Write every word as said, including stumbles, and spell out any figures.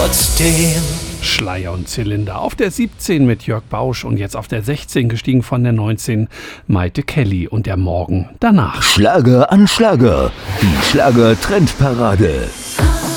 trotzdem. Schleier und Zylinder auf der siebzehn mit Jörg Bausch und jetzt auf der sechzehn gestiegen von der neunzehn Maite Kelly und der Morgen danach. Schlager an Schlager, die Schlager-Trendparade.